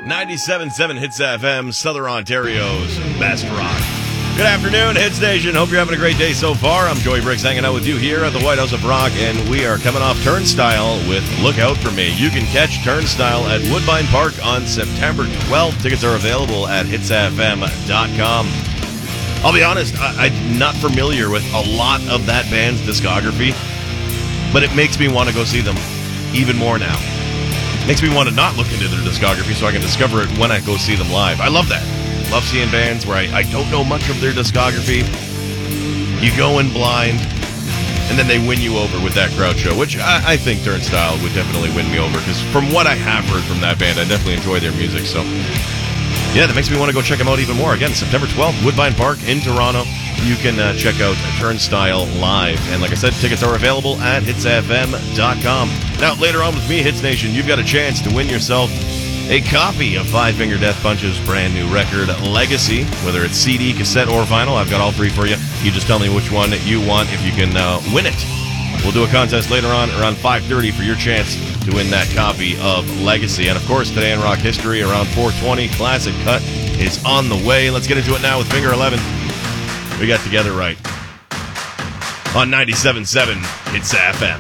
97.7 Hits FM, Southern Ontario's best rock. Good afternoon, Hits Nation. Hope you're having a great day so far. I'm Joey Briggs hanging out with you here at the White House of Rock, and we are coming off Turnstile with Look Out For Me. You can catch Turnstile at Woodbine Park on September 12th. Tickets are available at hitsfm.com. I'll be honest, I'm not familiar with a lot of that band's discography, but it makes me want to go see them even more now. Makes me want to not look into their discography so I can discover it when I go see them live. I love that. Love seeing bands where I don't know much of their discography. You go in blind, and then they win you over with that crowd show, which I think Turnstile would definitely win me over, because from what I have heard from that band, I definitely enjoy their music. So, yeah, that makes me want to go check them out even more. Again, September 12th, Woodbine Park in Toronto. You can check out Turnstile live. And like I said, tickets are available at hitsfm.com. Now, later on with me, Hits Nation, you've got a chance to win yourself a copy of Five Finger Death Punch's brand new record, Legacy. Whether it's CD, cassette, or vinyl, I've got all three for you. You just tell me which one you want if you can win it. We'll do a contest later on around 5:30 for your chance to win that copy of Legacy. And of course, today in rock history, around 4:20, Classic Cut is on the way. Let's get into it now with Finger 11. We got Together Right on 97.7 Hits FM.